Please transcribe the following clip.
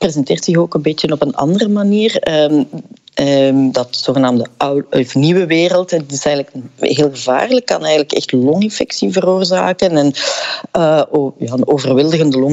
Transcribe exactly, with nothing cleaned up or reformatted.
presenteert zich ook een beetje op een andere manier. Um, um, dat zogenaamde oude, of nieuwe wereld, het is eigenlijk heel gevaarlijk, kan eigenlijk echt longinfectie veroorzaken en uh, oh, ja, een overweldigende long